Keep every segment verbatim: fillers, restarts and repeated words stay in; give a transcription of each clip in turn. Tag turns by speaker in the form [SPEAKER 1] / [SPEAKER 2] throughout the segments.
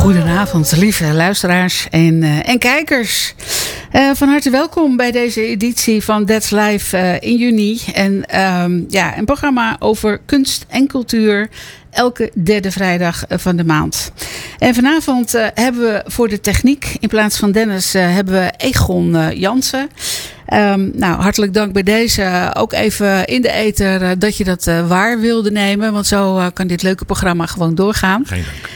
[SPEAKER 1] Goedenavond, lieve luisteraars en, uh, en kijkers. Uh, van harte welkom bij deze editie van That's Live uh, in juni. En um, ja, een programma over kunst en cultuur. Elke derde vrijdag van de maand. En vanavond uh, hebben we voor de techniek, in plaats van Dennis, uh, hebben we Egon uh, Jansen. Um, nou, hartelijk dank bij deze uh, ook even in de ether uh, dat je dat uh, waar wilde nemen. Want zo uh, kan dit leuke programma gewoon doorgaan.
[SPEAKER 2] Geen dank.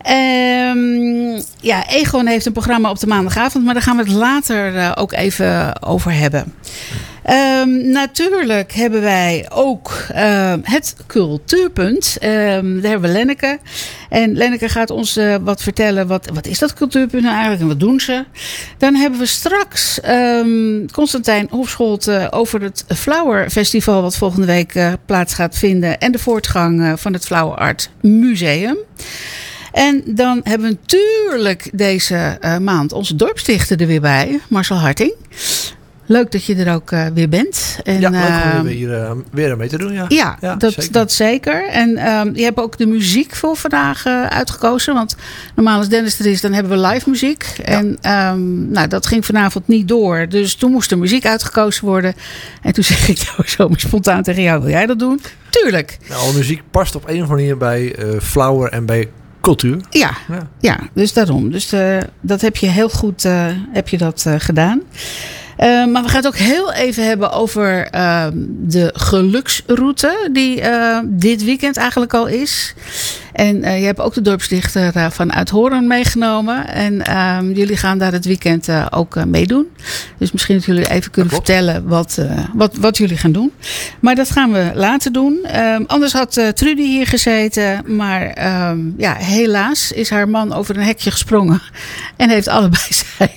[SPEAKER 1] Um, ja, Egon heeft een programma op de maandagavond, maar daar gaan we het later uh, ook even over hebben. Um, natuurlijk hebben wij ook uh, het cultuurpunt. Um, daar hebben we Lenneke. En Lenneke gaat ons uh, wat vertellen. Wat, wat is dat cultuurpunt nou eigenlijk en wat doen ze? Dan hebben we straks um, Constantijn Hofscholt uh, over het Flower Festival, wat volgende week uh, plaats gaat vinden. En de voortgang uh, van het Flower Art Museum. En dan hebben we natuurlijk deze uh, maand onze dorpsdichter er weer bij, Marcel Harting. Leuk dat je er ook uh, weer bent. En,
[SPEAKER 2] ja, leuk
[SPEAKER 1] uh,
[SPEAKER 2] om weer, hier, uh, weer mee te doen. Ja,
[SPEAKER 1] ja,
[SPEAKER 2] ja
[SPEAKER 1] dat,
[SPEAKER 2] zeker.
[SPEAKER 1] dat zeker. En um, je hebt ook de muziek voor vandaag uh, uitgekozen. Want normaal als Dennis er is, dan hebben we live muziek. Ja. En um, nou, dat ging vanavond niet door. Dus toen moest er muziek uitgekozen worden. En toen zeg ik nou zo spontaan tegen jou, wil jij dat doen? Tuurlijk.
[SPEAKER 2] Nou, muziek past op een of andere manier bij uh, Flower en bij cultuur.
[SPEAKER 1] Ja, ja. ja dus daarom. Dus uh, dat heb je heel goed uh, heb je dat, uh, gedaan. Uh, maar we gaan het ook heel even hebben over uh, de geluksroute die uh, dit weekend eigenlijk al is. En uh, je hebt ook de dorpsdichter uh, van Uithoorn meegenomen. En uh, jullie gaan daar het weekend uh, ook uh, meedoen. Dus misschien dat jullie even kunnen vertellen wat, uh, wat, wat jullie gaan doen. Maar dat gaan we later doen. Uh, anders had uh, Trudy hier gezeten. Maar uh, ja, helaas is haar man over een hekje gesprongen. En heeft allebei zijn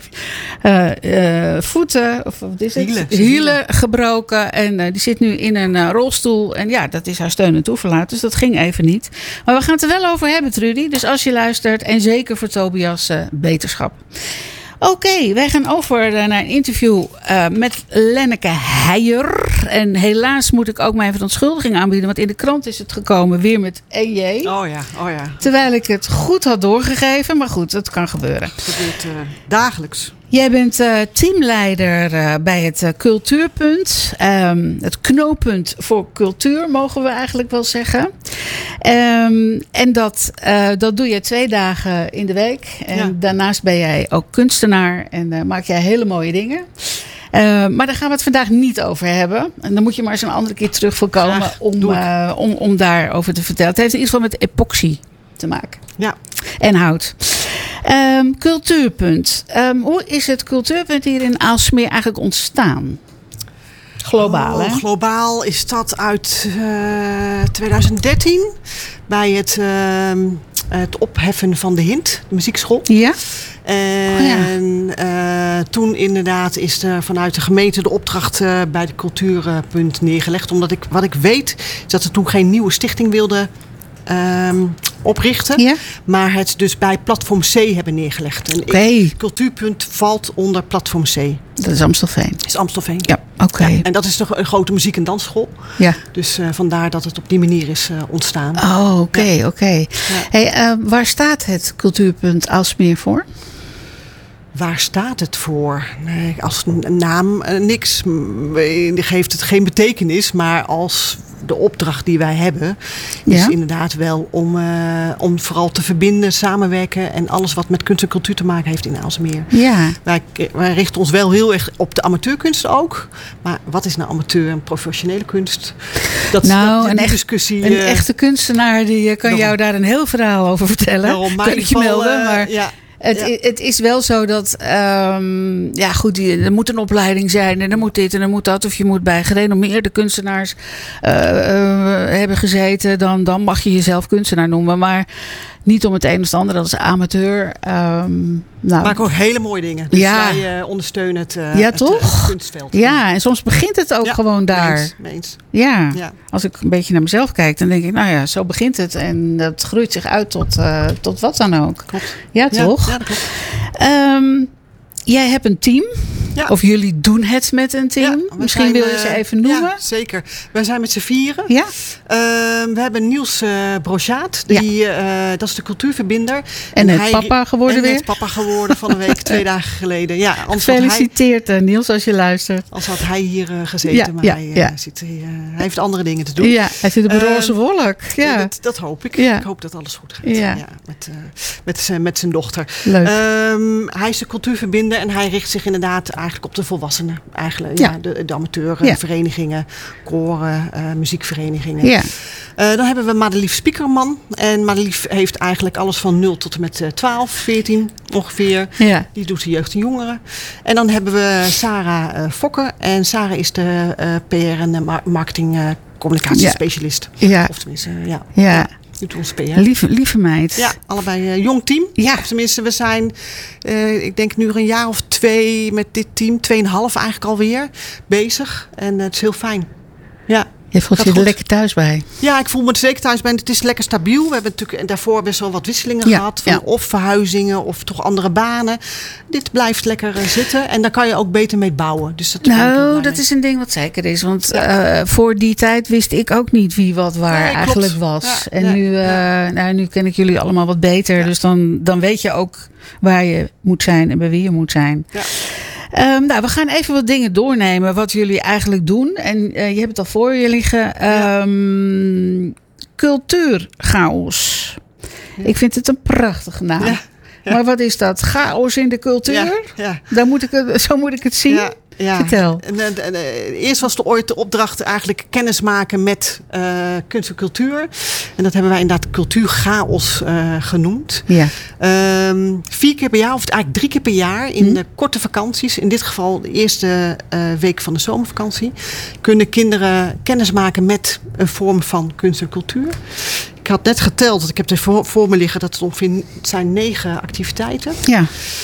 [SPEAKER 1] uh, uh, voeten, of wat is het?
[SPEAKER 3] Hielen,
[SPEAKER 1] Hielen gebroken. En uh, die zit nu in een uh, rolstoel. En ja, dat is haar steun en toeverlaat. Dus dat ging even niet. Maar we gaan het er wel over hebben, Trudy. Dus als je luistert, en zeker voor Tobias, uh, beterschap. Oké, okay, wij gaan over naar een interview uh, met Lenneke Heijer. En helaas moet ik ook mijn verontschuldiging aanbieden. Want in de krant is het gekomen weer met E J.
[SPEAKER 3] Oh ja, oh ja.
[SPEAKER 1] Terwijl ik het goed had doorgegeven. Maar goed, dat kan gebeuren.
[SPEAKER 3] Dat gebeurt uh, dagelijks.
[SPEAKER 1] Jij bent uh, teamleider uh, bij het uh, Cultuurpunt. Um, het knooppunt voor cultuur, mogen we eigenlijk wel zeggen. Um, en dat, uh, dat doe je twee dagen in de week. En ja. Daarnaast ben jij ook kunstenaar en uh, maak jij hele mooie dingen. Uh, maar daar gaan we het vandaag niet over hebben. En dan moet je maar eens een andere keer terug voor komen ja, om, uh, om, om daarover te vertellen. Het heeft in ieder geval met epoxy te maken.
[SPEAKER 3] Ja.
[SPEAKER 1] En hout. Um, cultuurpunt. Um, hoe is het cultuurpunt hier in Aalsmeer eigenlijk ontstaan? Globaal,
[SPEAKER 3] oh,
[SPEAKER 1] hè?
[SPEAKER 3] Globaal is dat uit uh, twintig dertien. Bij het, uh, het opheffen van de Hint, de muziekschool.
[SPEAKER 1] Ja.
[SPEAKER 3] En oh ja. uh, toen inderdaad is er vanuit de gemeente de opdracht uh, bij de Cultuurpunt neergelegd. Omdat ik, wat ik weet, is dat ze toen geen nieuwe stichting wilden Um, oprichten.
[SPEAKER 1] Ja?
[SPEAKER 3] Maar het dus bij Platform C hebben neergelegd. En
[SPEAKER 1] okay.
[SPEAKER 3] ik, Cultuurpunt valt onder Platform C.
[SPEAKER 1] Dat is Amstelveen.
[SPEAKER 3] Dat is Amstelveen.
[SPEAKER 1] Ja, oké. Okay.
[SPEAKER 3] Ja, en dat is toch een grote muziek- en dansschool.
[SPEAKER 1] Ja.
[SPEAKER 3] Dus uh, vandaar dat het op die manier is uh, ontstaan.
[SPEAKER 1] Oh, oké, okay,
[SPEAKER 3] ja.
[SPEAKER 1] oké. Okay.
[SPEAKER 3] Ja.
[SPEAKER 1] Hey, uh, waar staat het Cultuurpunt Aalsmeer voor?
[SPEAKER 3] Waar staat het voor? Nee, als naam uh, niks. Geeft het geen betekenis. Maar als de opdracht die wij hebben is
[SPEAKER 1] ja?
[SPEAKER 3] inderdaad wel om, uh, om vooral te verbinden, samenwerken en alles wat met kunst en cultuur te maken heeft in Aalsmeer.
[SPEAKER 1] Ja.
[SPEAKER 3] Wij, wij richten ons wel heel erg op de amateurkunst ook. Maar wat is nou amateur en professionele kunst? Dat,
[SPEAKER 1] nou,
[SPEAKER 3] dat
[SPEAKER 1] een, echt,
[SPEAKER 3] discussie,
[SPEAKER 1] een
[SPEAKER 3] uh,
[SPEAKER 1] echte kunstenaar die kan
[SPEAKER 3] daarom.
[SPEAKER 1] jou daar een heel verhaal over vertellen.
[SPEAKER 3] Daarom,
[SPEAKER 1] kan ik je
[SPEAKER 3] geval,
[SPEAKER 1] melden,
[SPEAKER 3] uh,
[SPEAKER 1] maar...
[SPEAKER 3] Ja.
[SPEAKER 1] Het,
[SPEAKER 3] ja.
[SPEAKER 1] het is wel zo dat, um, ja goed, er moet een opleiding zijn en er moet dit en er moet dat. Of je moet bij gerenommeerde kunstenaars uh, uh, hebben gezeten. Dan, dan mag je jezelf kunstenaar noemen. Maar niet om het een of het ander, dat is amateur. Um, nou,
[SPEAKER 3] maken ook hele mooie dingen. Dus
[SPEAKER 1] ja.
[SPEAKER 3] wij uh, ondersteunen het, uh,
[SPEAKER 1] ja,
[SPEAKER 3] het,
[SPEAKER 1] toch?
[SPEAKER 3] uh, het kunstveld.
[SPEAKER 1] Ja, en soms begint het ook
[SPEAKER 3] ja,
[SPEAKER 1] gewoon daar.
[SPEAKER 3] Meens, meens.
[SPEAKER 1] Ja.
[SPEAKER 3] ja,
[SPEAKER 1] als ik een beetje naar mezelf kijk, dan denk ik, nou ja, zo begint het. En dat groeit zich uit tot, uh, tot wat dan ook.
[SPEAKER 3] Klopt.
[SPEAKER 1] Ja, toch?
[SPEAKER 3] Ja, ja, dat klopt.
[SPEAKER 1] Um, jij hebt een team.
[SPEAKER 3] Ja.
[SPEAKER 1] Of jullie doen het met een team.
[SPEAKER 3] Ja, we
[SPEAKER 1] Misschien
[SPEAKER 3] zijn,
[SPEAKER 1] wil je ze
[SPEAKER 3] uh,
[SPEAKER 1] even noemen.
[SPEAKER 3] Ja, zeker. Wij zijn met z'n vieren.
[SPEAKER 1] Ja?
[SPEAKER 3] Uh, we hebben Niels uh, Brochaat. Die,
[SPEAKER 1] Ja.
[SPEAKER 3] uh, dat is de cultuurverbinder.
[SPEAKER 1] En,
[SPEAKER 3] en
[SPEAKER 1] net
[SPEAKER 3] hij,
[SPEAKER 1] papa geworden
[SPEAKER 3] en
[SPEAKER 1] weer.
[SPEAKER 3] net papa geworden van een week, twee dagen geleden. Ja,
[SPEAKER 1] Gefeliciteerd hij, Niels als je luistert.
[SPEAKER 3] Als had hij hier uh, gezeten.
[SPEAKER 1] Ja,
[SPEAKER 3] maar
[SPEAKER 1] ja,
[SPEAKER 3] hij, uh,
[SPEAKER 1] ja.
[SPEAKER 3] zit, uh, hij heeft andere dingen te doen.
[SPEAKER 1] Ja, hij zit op een
[SPEAKER 3] Uh,
[SPEAKER 1] roze wolk. Ja.
[SPEAKER 3] Dat, dat hoop ik.
[SPEAKER 1] Ja.
[SPEAKER 3] Ik hoop dat alles goed gaat.
[SPEAKER 1] Ja.
[SPEAKER 3] Ja, met, uh, met, zijn, met zijn dochter.
[SPEAKER 1] Leuk.
[SPEAKER 3] Um, hij is de cultuurverbinder en hij richt zich inderdaad eigenlijk op de volwassenen. Eigenlijk,
[SPEAKER 1] Ja.
[SPEAKER 3] ja, de, de amateurverenigingen, ja. koren, uh, muziekverenigingen.
[SPEAKER 1] Ja.
[SPEAKER 3] Uh, dan hebben we Madelief Spiekerman. En Madelief heeft eigenlijk alles van nul tot en met uh, twaalf, veertien ongeveer.
[SPEAKER 1] Ja.
[SPEAKER 3] Die doet de jeugd en jongeren. En dan hebben we Sarah uh, Fokke. En Sarah is de uh, P R en uh, marketing uh, communicatiespecialist.
[SPEAKER 1] Ja.
[SPEAKER 3] Of tenminste, uh, ja.
[SPEAKER 1] Ja.
[SPEAKER 3] ja. Doet ons P R.
[SPEAKER 1] Lieve, lieve meid.
[SPEAKER 3] Ja, allebei een uh, jong team.
[SPEAKER 1] Ja.
[SPEAKER 3] Of tenminste, we zijn, uh, ik denk nu een jaar of twee met dit team. Tweeënhalf eigenlijk alweer bezig. En uh, het is heel fijn. Ja.
[SPEAKER 1] Je voelt je er lekker thuis bij.
[SPEAKER 3] Ja, ik voel me er zeker thuis bij. Het is lekker stabiel. We hebben natuurlijk daarvoor best wel wat wisselingen
[SPEAKER 1] ja,
[SPEAKER 3] gehad. Van
[SPEAKER 1] ja.
[SPEAKER 3] Of verhuizingen of toch andere banen. Dit blijft lekker uh, zitten. En daar kan je ook beter mee bouwen. Dus dat
[SPEAKER 1] nou, dat is een ding wat zeker is. Want ja. uh, voor die tijd wist ik ook niet wie wat waar nee, eigenlijk was. Ja, en nee, nu, uh, ja. nou, nu ken ik jullie allemaal wat beter. Ja. Dus dan, dan weet je ook waar je moet zijn en bij wie je moet zijn. Ja. Um, nou, we gaan even wat dingen doornemen wat jullie eigenlijk doen. En uh, je hebt het al voor je liggen. Um, ja. Cultuurchaos. Ja. Ik vind het een prachtige naam. Ja. Ja. Maar wat is dat? Chaos in de cultuur?
[SPEAKER 3] Ja. Ja.
[SPEAKER 1] Daar moet ik het, zo moet ik het zien. Ja. Ja. Vertel.
[SPEAKER 3] En, en, en, eerst was de ooit de opdracht eigenlijk kennis maken met uh, kunst en cultuur. En dat hebben wij inderdaad cultuurchaos uh, genoemd.
[SPEAKER 1] Ja.
[SPEAKER 3] Um, vier keer per jaar, of eigenlijk drie keer per jaar in hm. de korte vakanties. In dit geval de eerste uh, week van de zomervakantie. Kunnen kinderen kennis maken met een vorm van kunst en cultuur. Ik had net geteld, dat ik heb er voor, voor me liggen, dat het ongeveer het zijn negen activiteiten.
[SPEAKER 1] Ja.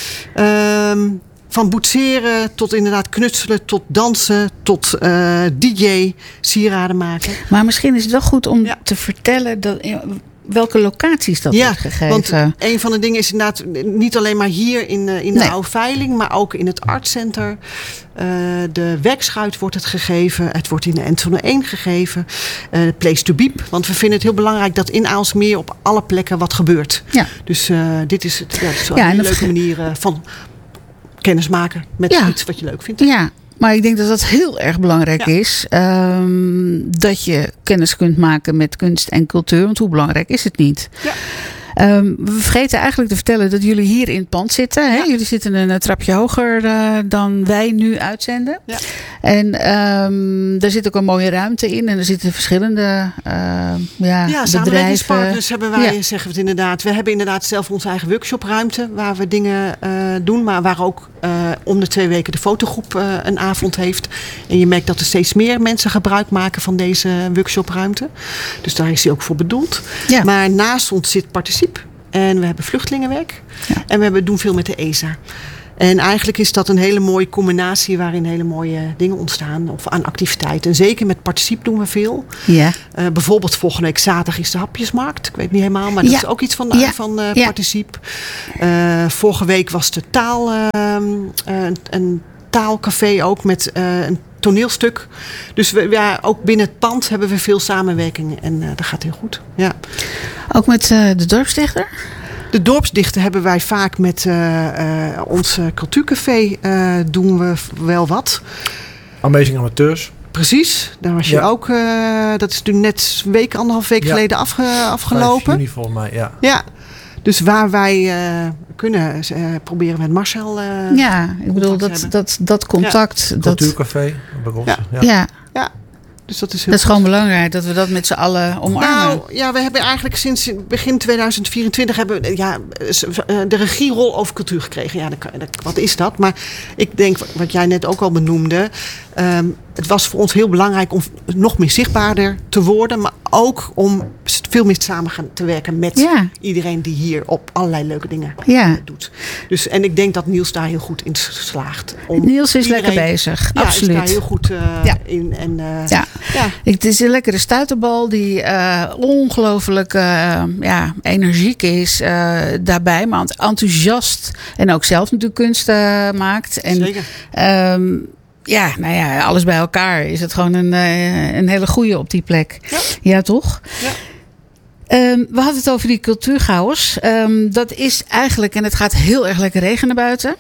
[SPEAKER 3] Um, Van boetseren tot inderdaad knutselen, tot dansen, tot uh, D J, sieraden maken.
[SPEAKER 1] Maar misschien is het wel goed om
[SPEAKER 3] ja.
[SPEAKER 1] te vertellen dat, welke locaties dat
[SPEAKER 3] ja,
[SPEAKER 1] wordt gegeven.
[SPEAKER 3] Want een van de dingen is inderdaad niet alleen maar hier in, in de nee. oude veiling, maar ook in het artcenter. Uh, de werkschuit wordt het gegeven. Het wordt in de Entzone één gegeven. Uh, Place to Beep. Want we vinden het heel belangrijk dat in Aalsmeer op alle plekken wat gebeurt. Ja. Dus uh, dit is, het, ja, het is wel ja, een leuke verge- manier uh, van kennis maken met ja. iets wat je leuk vindt.
[SPEAKER 1] Ja, maar ik denk dat dat heel erg belangrijk ja. is. Um, dat je kennis kunt maken met kunst en cultuur. Want hoe belangrijk is het niet? Ja. Um, we vergeten eigenlijk te vertellen dat jullie hier in het pand zitten. Hè? Ja. Jullie zitten een trapje hoger uh, dan wij nu uitzenden. Ja. En um, daar zit ook een mooie ruimte in. En er zitten verschillende uh, ja,
[SPEAKER 3] ja, samenwerkingspartners hebben wij, ja. zeggen we het inderdaad. We hebben inderdaad zelf onze eigen workshopruimte waar we dingen uh, doen. Maar waar ook uh, om de twee weken de fotogroep uh, een avond heeft. En je merkt dat er steeds meer mensen gebruik maken van deze workshopruimte. Dus daar is die ook voor bedoeld. Ja. Maar naast ons zit Participe. En we hebben vluchtelingenwerk. Ja. En we hebben, doen veel met de E S A. En eigenlijk is dat een hele mooie combinatie waarin hele mooie dingen ontstaan. Of aan activiteiten. En zeker met Participe doen we veel. Ja. Uh, bijvoorbeeld volgende week zaterdag is de hapjesmarkt. Ik weet niet helemaal, maar dat ja. is ook iets van, ja. van uh, ja. Participe. Uh, vorige week was de taal, uh, uh, een taalcafé ook met uh, een toneelstuk. Dus we, ja, ook binnen het pand hebben we veel samenwerking. En uh, dat gaat heel goed. Ja.
[SPEAKER 1] Ook met uh, de dorpsdichter?
[SPEAKER 3] De dorpsdichter hebben wij vaak met uh, uh, ons cultuurcafé uh, doen we wel wat.
[SPEAKER 2] Amazing Amateurs.
[SPEAKER 3] Precies, daar was je ja. ook. Uh, dat is nu net een week, anderhalf week ja. geleden afge, afgelopen.
[SPEAKER 2] vijf juni volgens mij, ja.
[SPEAKER 3] Ja, dus waar wij uh, kunnen uh, proberen met Marcel. Uh,
[SPEAKER 1] ja, ik bedoel dat, dat, dat contact.
[SPEAKER 2] Ja.
[SPEAKER 1] Dat...
[SPEAKER 2] Cultuurcafé. Ja.
[SPEAKER 1] Ja. ja.
[SPEAKER 3] ja. Dus dat is, heel
[SPEAKER 1] dat is gewoon belangrijk dat we dat met z'n allen omarmen.
[SPEAKER 3] Nou ja, we hebben eigenlijk sinds begin tweeduizend vierentwintig hebben we, ja, de regierol over cultuur gekregen. Ja, wat is dat? Maar ik denk, wat jij net ook al benoemde. Um, het was voor ons heel belangrijk om nog meer zichtbaarder te worden. Maar ook om veel meer samen gaan te werken met
[SPEAKER 1] ja.
[SPEAKER 3] iedereen die hier op allerlei leuke dingen
[SPEAKER 1] ja.
[SPEAKER 3] doet. Dus, en ik denk dat Niels daar heel goed in slaagt. Om
[SPEAKER 1] Niels is
[SPEAKER 3] iedereen,
[SPEAKER 1] lekker bezig,
[SPEAKER 3] ja,
[SPEAKER 1] absoluut.
[SPEAKER 3] is daar heel goed uh,
[SPEAKER 1] ja.
[SPEAKER 3] in. En, uh,
[SPEAKER 1] ja.
[SPEAKER 3] Ja.
[SPEAKER 1] Het is een lekkere stuiterbal die uh, ongelooflijk uh, ja, energiek is uh, daarbij. Maar enthousiast en ook zelf natuurlijk kunst uh, maakt. En,
[SPEAKER 3] Zeker.
[SPEAKER 1] Um, Ja, nou ja, alles bij elkaar is het gewoon een, een hele goeie op die plek.
[SPEAKER 3] Ja,
[SPEAKER 1] ja toch?
[SPEAKER 3] Ja.
[SPEAKER 1] Um, we hadden het over die cultuurchaos. Um, dat is eigenlijk, en het gaat heel erg lekker regenen buiten.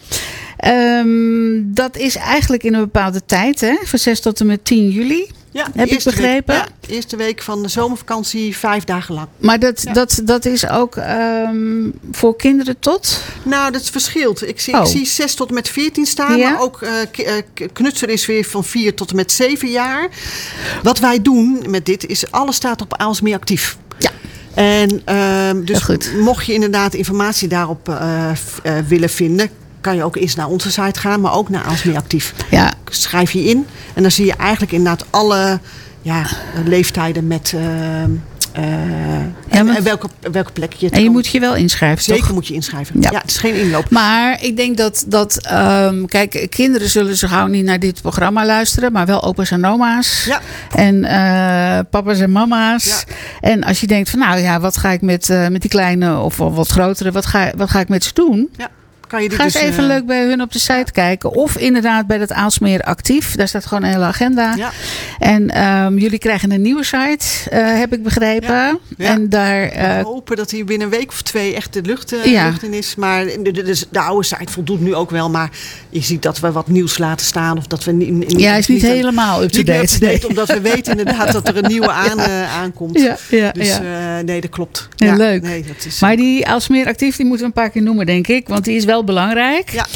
[SPEAKER 1] Um, dat is eigenlijk in een bepaalde tijd, hè? Van zes tot en met tien juli.
[SPEAKER 3] Ja,
[SPEAKER 1] heb ik begrepen.
[SPEAKER 3] Week, ja, eerste week van de zomervakantie, vijf dagen lang.
[SPEAKER 1] Maar dat,
[SPEAKER 3] ja.
[SPEAKER 1] dat, dat is ook um, voor kinderen tot?
[SPEAKER 3] Nou, dat verschilt. Ik zie,
[SPEAKER 1] oh.
[SPEAKER 3] ik zie zes tot en met veertien staan.
[SPEAKER 1] Ja?
[SPEAKER 3] Maar ook uh, knutselen is weer van vier tot en met zeven jaar. Wat wij doen met dit is, alles staat op Aalsmeer actief.
[SPEAKER 1] Ja.
[SPEAKER 3] En uh, dus mocht je inderdaad informatie daarop uh, uh, willen vinden, kan je ook eens naar onze site gaan, maar ook naar Aalsmeer Actief.
[SPEAKER 1] Ja.
[SPEAKER 3] Schrijf je in en dan zie je eigenlijk inderdaad alle ja, leeftijden met uh, uh, ja, en, en welke, welke plek je.
[SPEAKER 1] En je moet je wel inschrijven,
[SPEAKER 3] Zeker
[SPEAKER 1] toch?
[SPEAKER 3] moet je inschrijven. Ja. ja, het is geen inloop.
[SPEAKER 1] Maar ik denk dat, dat um, kijk, kinderen zullen zo gauw niet naar dit programma luisteren, maar wel opa's en oma's.
[SPEAKER 3] Ja.
[SPEAKER 1] En uh, papa's en mama's. Ja. En als je denkt van, nou ja, wat ga ik met, uh, met die kleine of wat grotere, wat ga, wat ga ik met ze doen?
[SPEAKER 3] Ja. Kan je
[SPEAKER 1] Ga eens dus, even uh, leuk bij hun op de site ja. kijken. Of inderdaad bij dat Aalsmeer Actief. Daar staat gewoon een hele agenda. Ja. En um, jullie krijgen een nieuwe site, uh, heb ik begrepen. Ja. Ja. En daar, uh,
[SPEAKER 3] we hopen dat hier binnen een week of twee echt de lucht, uh, ja. lucht in is. Maar de, de, de, de oude site voldoet nu ook wel. Maar je ziet dat we wat nieuws laten staan. Of dat we in, in,
[SPEAKER 1] ja, is niet, niet helemaal up-to-date.
[SPEAKER 3] Up nee. Omdat we weten inderdaad dat er een nieuwe aan, ja. uh, aankomt.
[SPEAKER 1] Ja, ja,
[SPEAKER 3] dus
[SPEAKER 1] ja.
[SPEAKER 3] Uh, nee, dat klopt.
[SPEAKER 1] Ja,
[SPEAKER 3] ja,
[SPEAKER 1] leuk.
[SPEAKER 3] Nee, dat is,
[SPEAKER 1] maar die Aalsmeer Actief, die moeten we een paar keer noemen, denk ik. Want die is wel belangrijk.
[SPEAKER 3] Ja.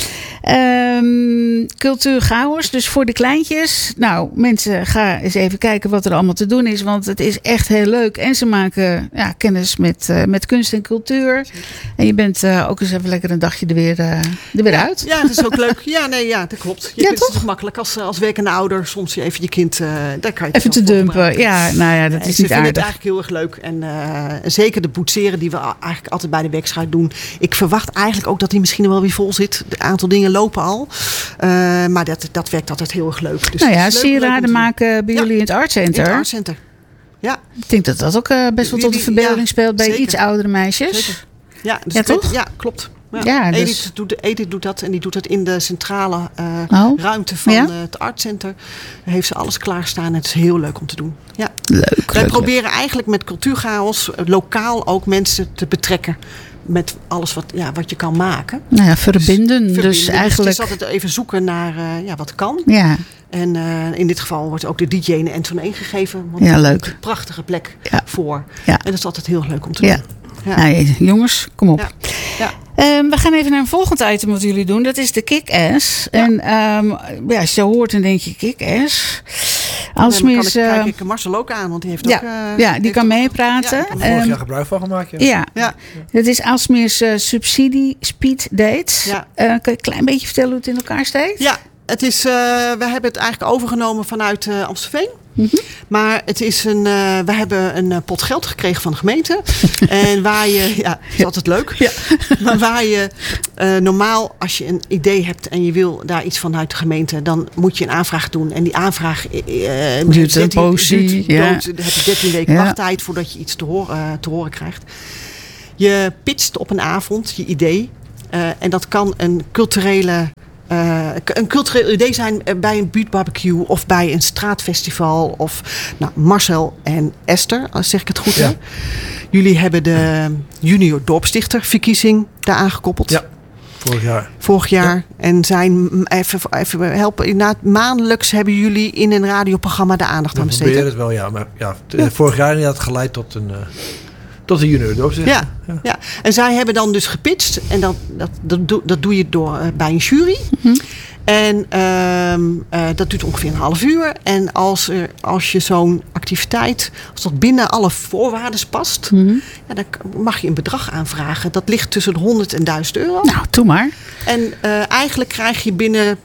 [SPEAKER 1] Um, cultuurchaos, dus voor de kleintjes. Nou, mensen, ga eens even kijken wat er allemaal te doen is. Want het is echt heel leuk. En ze maken ja, kennis met, uh, met kunst en cultuur. Zeker. En je bent uh, ook eens even lekker een dagje er weer, uh, er weer
[SPEAKER 3] ja,
[SPEAKER 1] uit.
[SPEAKER 3] Ja, dat is ook leuk. Ja, nee, ja, dat klopt. Je
[SPEAKER 1] ja,
[SPEAKER 3] kunt
[SPEAKER 1] toch?
[SPEAKER 3] Het is makkelijk als, als werkende ouder. Soms even je kind, uh, daar kan je
[SPEAKER 1] even te dumpen. Ja, nou ja, dat
[SPEAKER 3] nee,
[SPEAKER 1] is
[SPEAKER 3] niet
[SPEAKER 1] niet aardig.
[SPEAKER 3] Ik vind het eigenlijk heel erg leuk. En uh, zeker de boetseren die we eigenlijk altijd bij de wekschuit doen. Ik verwacht eigenlijk ook dat die misschien wel weer vol zit. Een aantal dingen lopen al. Uh, maar dat, dat werkt altijd heel erg leuk. Dus
[SPEAKER 1] nou ja, sieraden maken bij ja. jullie in het Art Center.
[SPEAKER 3] In het Art Center. Ja.
[SPEAKER 1] Ik denk dat dat ook uh, best wel tot de verbeelding ja, speelt bij zeker. Iets oudere meisjes.
[SPEAKER 3] Zeker. Ja, dus
[SPEAKER 1] ja, toch?
[SPEAKER 3] Weet, ja, klopt. Ja.
[SPEAKER 1] Ja, dus...
[SPEAKER 3] Edith, doet, Edith doet dat en die doet het in de centrale uh,
[SPEAKER 1] oh.
[SPEAKER 3] ruimte van
[SPEAKER 1] ja?
[SPEAKER 3] uh, het Art Center. Daar heeft ze alles klaarstaan en het is heel leuk om te doen. Ja.
[SPEAKER 1] Leuk.
[SPEAKER 3] Wij
[SPEAKER 1] leuk,
[SPEAKER 3] proberen
[SPEAKER 1] leuk.
[SPEAKER 3] eigenlijk met cultuurchaos lokaal ook mensen te betrekken. Met alles wat, ja, wat je kan maken.
[SPEAKER 1] Nou ja, verbinden. Dus,
[SPEAKER 3] dus,
[SPEAKER 1] dus eigenlijk.
[SPEAKER 3] Dus het is altijd even zoeken naar uh, ja, wat kan.
[SPEAKER 1] Ja.
[SPEAKER 3] En uh, in dit geval wordt ook de D J in de Anton één gegeven. Want
[SPEAKER 1] ja,
[SPEAKER 3] er
[SPEAKER 1] leuk.
[SPEAKER 3] is een prachtige plek
[SPEAKER 1] ja.
[SPEAKER 3] voor.
[SPEAKER 1] Ja.
[SPEAKER 3] En dat is altijd heel leuk om te
[SPEAKER 1] ja.
[SPEAKER 3] doen. Ja.
[SPEAKER 1] Nou, jongens, kom op.
[SPEAKER 3] Ja. Ja.
[SPEAKER 1] Um, we gaan even naar een volgend item wat jullie doen. Dat is de kick-ass. Ja. En um, ja, als je zo hoort, dan denk je kick-ass.
[SPEAKER 3] Aalsmeer is... Dan kijk ik Marcel ook aan, want die heeft
[SPEAKER 1] ja,
[SPEAKER 3] ook... Uh,
[SPEAKER 1] ja, die kan
[SPEAKER 3] ook,
[SPEAKER 1] meepraten.
[SPEAKER 2] Ja, ik heb er vorig jaar gebruik van gemaakt. Ja,
[SPEAKER 1] ja. ja. Het is Aalsmeers uh, subsidie speed dates. Ja. Uh, kan je een klein beetje vertellen hoe het in elkaar steekt?
[SPEAKER 3] Ja, het is, uh, we hebben het eigenlijk overgenomen vanuit uh, Amstelveen. Mm-hmm. Maar het is een, uh, we hebben een uh, pot geld gekregen van de gemeente. En waar je, ja, dat is altijd leuk. Ja. Maar waar je uh, normaal, als je een idee hebt en je wil daar iets vanuit de gemeente, dan moet je een aanvraag doen. En die aanvraag uh,
[SPEAKER 1] duurt een poosje.
[SPEAKER 3] Ja. Dan heb je dertien weken ja. wachttijd voordat je iets te horen, uh, te horen krijgt. Je pitcht op een avond je idee. Uh, en dat kan een culturele... Uh, een cultureel idee zijn bij een buurtbarbecue of bij een straatfestival. Of nou, Marcel en Esther, als zeg ik het goed
[SPEAKER 2] ja.
[SPEAKER 3] heb. Jullie hebben de junior dorpsdichter verkiezing daar aangekoppeld.
[SPEAKER 2] Ja, vorig jaar.
[SPEAKER 3] Vorig jaar. Ja. En zijn, even, even helpen, inderdaad, maandelijks hebben jullie in een radioprogramma de aandacht
[SPEAKER 2] We
[SPEAKER 3] aan besteed.
[SPEAKER 2] We proberen het wel, ja. Maar ja, ja. vorig jaar inderdaad geleid tot een... Uh, Tot de junior dorpsdichter.
[SPEAKER 3] Ja, ja. ja, en zij hebben dan dus gepitcht. En dat, dat, dat, doe, dat doe je door, uh, bij een jury. Mm-hmm. En uh, uh, dat duurt ongeveer een half uur. En als, er, als je zo'n activiteit, als dat binnen alle voorwaarden past, mm-hmm. ja, dan mag je een bedrag aanvragen. Dat ligt tussen de honderd en duizend euro.
[SPEAKER 1] Nou, doe maar.
[SPEAKER 3] En uh, eigenlijk krijg je binnen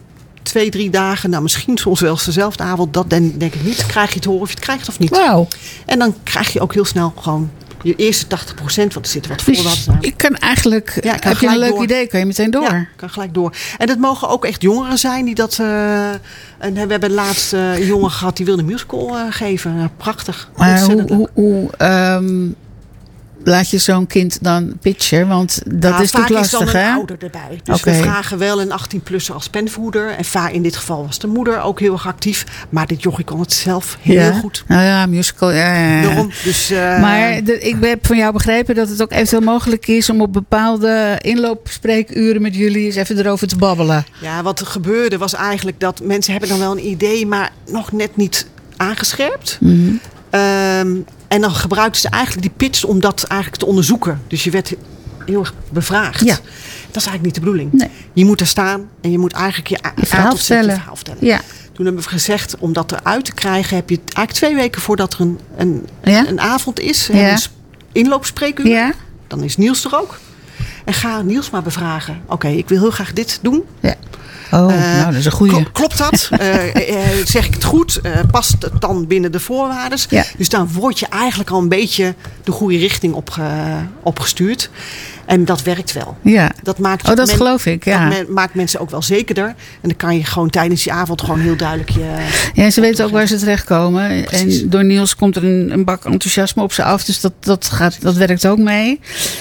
[SPEAKER 3] twee, drie dagen, nou misschien soms wel eens dezelfde avond, dat denk, denk ik niet. Krijg je te horen of je het krijgt of niet.
[SPEAKER 1] Wauw.
[SPEAKER 3] En dan krijg je ook heel snel gewoon je eerste tachtig procent, want er zitten wat voorwaarden aan.
[SPEAKER 1] Ik kan eigenlijk,
[SPEAKER 3] Ja, kan
[SPEAKER 1] heb je een leuk
[SPEAKER 3] door.
[SPEAKER 1] idee, kan je meteen door.
[SPEAKER 3] Ja, kan gelijk door. En dat mogen ook echt jongeren zijn die dat. Uh, en we hebben laatst uh, een jongen gehad die wilde een musical uh, geven. Uh, prachtig.
[SPEAKER 1] Maar hoe, hoe, hoe um, laat je zo'n kind dan pitchen? Want dat
[SPEAKER 3] ja,
[SPEAKER 1] is
[SPEAKER 3] vaak
[SPEAKER 1] natuurlijk lastig,
[SPEAKER 3] is dan
[SPEAKER 1] hè?
[SPEAKER 3] een ouder erbij. Dus
[SPEAKER 1] okay.
[SPEAKER 3] we vragen wel een achttien-plusser als penvoerder. En vaak in dit geval was de moeder ook heel erg actief. Maar dit jochie kon het zelf heel
[SPEAKER 1] ja.
[SPEAKER 3] goed.
[SPEAKER 1] Nou ja, musical. Ja, ja, ja.
[SPEAKER 3] Daarom, dus, uh,
[SPEAKER 1] maar de, ik heb van jou begrepen dat het ook eventueel mogelijk is om op bepaalde inloopspreekuren met jullie eens even erover te babbelen.
[SPEAKER 3] Ja, wat er gebeurde was eigenlijk dat mensen hebben dan wel een idee, maar nog net niet aangescherpt.
[SPEAKER 1] Mm-hmm.
[SPEAKER 3] Um, en dan gebruikten ze eigenlijk die pitch om dat eigenlijk te onderzoeken. Dus je werd heel erg bevraagd.
[SPEAKER 1] Ja.
[SPEAKER 3] Dat is eigenlijk niet de bedoeling.
[SPEAKER 1] Nee.
[SPEAKER 3] Je moet er staan en je moet eigenlijk je,
[SPEAKER 1] je verhaal
[SPEAKER 3] tot
[SPEAKER 1] vertellen.
[SPEAKER 3] Je verhaal vertellen.
[SPEAKER 1] Ja.
[SPEAKER 3] Toen hebben we gezegd, om dat eruit te krijgen, heb je het eigenlijk twee weken voordat er een, een,
[SPEAKER 1] ja?
[SPEAKER 3] een avond is,
[SPEAKER 1] ja.
[SPEAKER 3] een inloopspreekuur.
[SPEAKER 1] Ja.
[SPEAKER 3] Dan is Niels er ook. En ga Niels maar bevragen. Oké, okay, ik wil heel graag dit doen.
[SPEAKER 1] Ja. Oh, uh, nou, dat is een goeie.
[SPEAKER 3] Klopt dat? uh, uh, zeg ik het goed? Uh, past het dan binnen de voorwaarden?
[SPEAKER 1] Ja.
[SPEAKER 3] Dus dan word je eigenlijk al een beetje de goede richting opge, opgestuurd. En dat werkt wel.
[SPEAKER 1] Ja.
[SPEAKER 3] Dat maakt
[SPEAKER 1] oh, dat
[SPEAKER 3] men,
[SPEAKER 1] geloof ik, ja.
[SPEAKER 3] Dat maakt mensen ook wel zekerder. En dan kan je gewoon tijdens die avond gewoon heel duidelijk je...
[SPEAKER 1] Ja, ze weten ook waar ze terechtkomen. Precies. En door Niels komt er een, een bak enthousiasme op ze af. Dus dat, dat, gaat, dat werkt ook mee.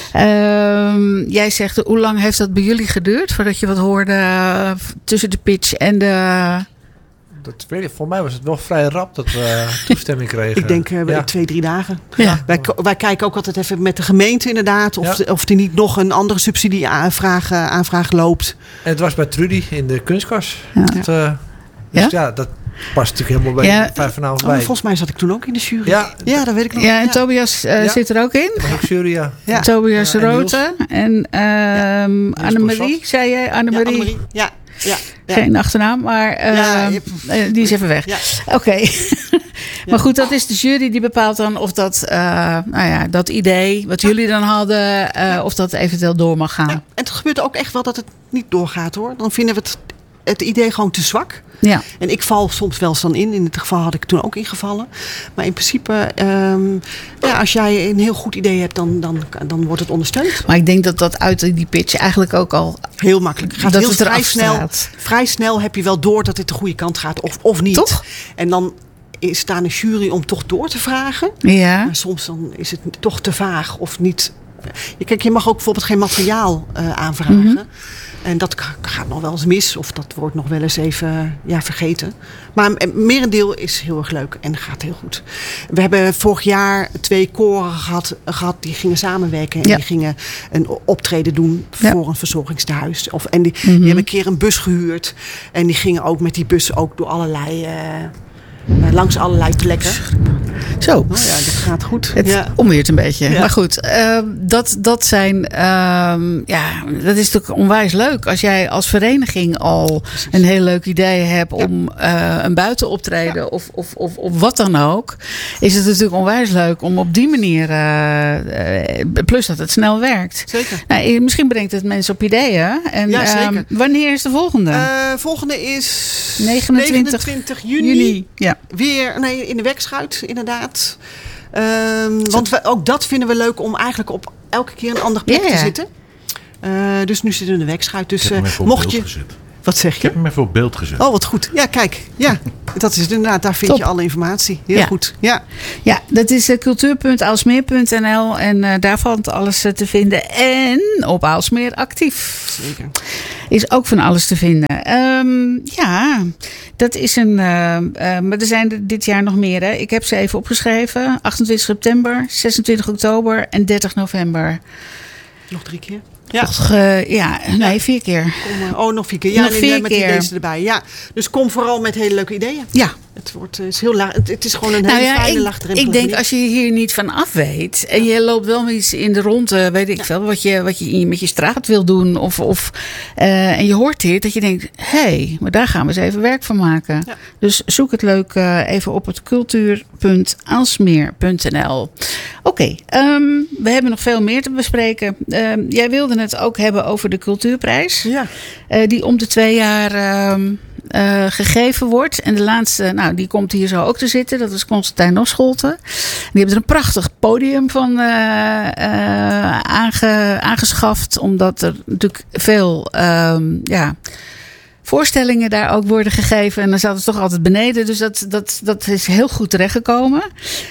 [SPEAKER 1] Um, jij zegt, hoe lang heeft dat bij jullie geduurd? Voordat je wat hoorde uh, tussen de pitch en de...
[SPEAKER 2] Dat weet ik, voor mij was het wel vrij rap dat we toestemming kregen.
[SPEAKER 3] Ik denk uh,
[SPEAKER 2] ja.
[SPEAKER 3] twee, drie dagen.
[SPEAKER 1] Ja.
[SPEAKER 3] Wij, wij kijken ook altijd even met de gemeente inderdaad. Of,
[SPEAKER 2] ja.
[SPEAKER 3] de, of er niet nog een andere subsidieaanvraag aanvraag loopt.
[SPEAKER 2] En het was bij Trudy in de kunstkas.
[SPEAKER 1] Ja.
[SPEAKER 2] Dat, uh, dus ja? ja, dat past natuurlijk helemaal bij
[SPEAKER 1] ja.
[SPEAKER 2] vijf vanavond
[SPEAKER 3] oh,
[SPEAKER 2] bij.
[SPEAKER 3] Volgens mij zat ik toen ook in de jury.
[SPEAKER 2] Ja,
[SPEAKER 3] ja dat weet ik nog.
[SPEAKER 1] Ja, en
[SPEAKER 3] ja.
[SPEAKER 1] Tobias uh, ja. zit er ook in.
[SPEAKER 2] Dat was ook jury, ja.
[SPEAKER 3] ja.
[SPEAKER 1] Tobias
[SPEAKER 2] ja,
[SPEAKER 1] Roten. En, uh, ja. Annemarie, zei jij? Annemarie.
[SPEAKER 3] Ja, Annemarie. Ja. Ja, ja.
[SPEAKER 1] Geen achternaam, maar uh, ja, je... uh, die is even weg.
[SPEAKER 3] Ja.
[SPEAKER 1] Oké. Okay. Maar goed, dat is de jury die bepaalt dan of dat, uh, nou ja, dat idee wat jullie dan hadden, uh, ja. of dat eventueel door mag gaan. Ja.
[SPEAKER 3] En het gebeurt ook echt wel dat het niet doorgaat hoor. Dan vinden we het, het idee gewoon te zwak.
[SPEAKER 1] Ja.
[SPEAKER 3] En ik val soms wel eens dan in. In dit geval had ik toen ook ingevallen. Maar in principe, um, ja, als jij een heel goed idee hebt, dan, dan, dan wordt het ondersteund.
[SPEAKER 1] Maar ik denk dat dat uit die pitch eigenlijk ook al...
[SPEAKER 3] Heel makkelijk. Gaat
[SPEAKER 1] dat
[SPEAKER 3] heel
[SPEAKER 1] het
[SPEAKER 3] vrij snel. Vrij snel heb je wel door dat dit de goede kant gaat of, of niet.
[SPEAKER 1] Toch?
[SPEAKER 3] En dan is daar een jury om toch door te vragen.
[SPEAKER 1] Ja.
[SPEAKER 3] Maar soms dan is het toch te vaag of niet. Kijk, je mag ook bijvoorbeeld geen materiaal uh, aanvragen. Mm-hmm. En dat gaat nog wel eens mis. Of dat wordt nog wel eens even ja, vergeten. Maar het merendeel is heel erg leuk. En gaat heel goed. We hebben vorig jaar twee koren gehad. gehad die gingen samenwerken. En ja. die gingen een optreden doen voor ja. een verzorgingstehuis. Of, en die, mm-hmm. die hebben een keer een bus gehuurd. En die gingen ook met die bus ook door allerlei... Uh, Uh, langs allerlei plekken.
[SPEAKER 1] Zo.
[SPEAKER 3] Oh ja, dat gaat goed.
[SPEAKER 1] Het
[SPEAKER 3] ja.
[SPEAKER 1] omweert een beetje.
[SPEAKER 3] Ja.
[SPEAKER 1] Maar goed, uh, dat, dat zijn... Uh, ja, dat is natuurlijk onwijs leuk. Als jij als vereniging al Precies. een heel leuk idee hebt ja. om uh, een buitenoptreden ja. of, of, of, of wat dan ook. Is het natuurlijk onwijs leuk om op die manier... Uh, uh, plus dat het snel werkt.
[SPEAKER 3] Zeker.
[SPEAKER 1] Nou, misschien brengt het mensen op ideeën. En,
[SPEAKER 3] ja, zeker.
[SPEAKER 1] Uh, wanneer is de volgende?
[SPEAKER 3] Uh, volgende is
[SPEAKER 1] negenentwintig
[SPEAKER 3] juni.
[SPEAKER 1] juni. Ja.
[SPEAKER 3] Weer nee, in de Wekschuit, inderdaad. Um, want we, ook dat vinden we leuk om eigenlijk op elke keer een andere plek yeah. te zitten. Uh, dus nu zitten we in de Wekschuit. Dus uh, mocht je... Gezet. Wat zeg je?
[SPEAKER 4] Ik heb hem even op beeld gezet.
[SPEAKER 3] Oh, wat goed. Ja, kijk. Ja, dat is het inderdaad. Daar vind Top. je alle informatie. Heel
[SPEAKER 1] ja.
[SPEAKER 3] goed. Ja,
[SPEAKER 1] ja dat is uh, cultuur punt aalsmeer punt n l. En uh, daar valt alles uh, te vinden. En op Aalsmeer actief.
[SPEAKER 3] Zeker.
[SPEAKER 1] Is ook van alles te vinden. Um, ja, dat is een... Uh, uh, maar er zijn er dit jaar nog meer. Hè. Ik heb ze even opgeschreven. achtentwintig september, zesentwintig oktober en dertig november.
[SPEAKER 3] Nog drie keer?
[SPEAKER 1] Ja. Toch, uh, ja, nee, vier keer.
[SPEAKER 3] Kom, oh, nog vier keer. Ja,
[SPEAKER 1] nog vier
[SPEAKER 3] en, met
[SPEAKER 1] keer.
[SPEAKER 3] deze erbij. Ja, dus kom vooral met hele leuke ideeën.
[SPEAKER 1] Ja.
[SPEAKER 3] Het, wordt, is heel laag, het, het is gewoon een
[SPEAKER 1] nou
[SPEAKER 3] hele
[SPEAKER 1] ja,
[SPEAKER 3] fijne
[SPEAKER 1] ik,
[SPEAKER 3] laagdrempel.
[SPEAKER 1] Ik denk, als je hier niet van af weet... en je loopt wel iets in de ronde, weet ik ja. veel... wat je, wat je met je straat wil doen... of, of uh, en je hoort dit, dat je denkt... hé, hey, maar daar gaan we eens even werk van maken. Ja. Dus zoek het leuk uh, even op het cultuur punt aalsmeer punt n l. Oké, okay, um, we hebben nog veel meer te bespreken. Uh, jij wilde het ook hebben over de Cultuurprijs.
[SPEAKER 3] Ja.
[SPEAKER 1] Uh, die om de twee jaar... Uh, uh, gegeven wordt. En de laatste, nou, die komt hier zo ook te zitten. Dat is Constantijn Noscholten. Die hebben er een prachtig podium van uh, uh, aange, aangeschaft. Omdat er natuurlijk veel um, ja, voorstellingen daar ook worden gegeven. En dan zaten ze toch altijd beneden. Dus dat, dat, dat is heel goed terechtgekomen.